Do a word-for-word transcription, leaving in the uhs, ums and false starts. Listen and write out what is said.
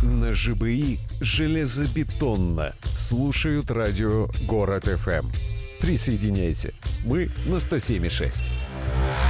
на ЖБИ железобетонно слушают радио Город эф эм. Присоединяйся. Мы на сто семь и шесть.